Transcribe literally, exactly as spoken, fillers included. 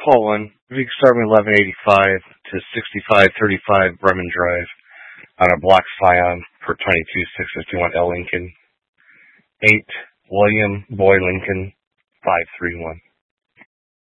Call one. If you can start me eleven eighty-five to sixty-five thirty-five Bremen Drive on a block Scion for twenty-two six fifty-one L Lincoln. eight William Boy Lincoln five three one.